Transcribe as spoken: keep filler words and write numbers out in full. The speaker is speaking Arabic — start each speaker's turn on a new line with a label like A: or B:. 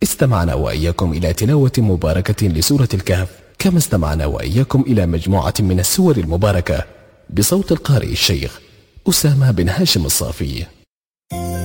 A: استمعنا وإياكم إلى تلاوة مباركة لسورة الكهف، كما استمعنا وإياكم إلى مجموعة من السور المباركة بصوت القارئ الشيخ أسامة بن هاشم الصافي.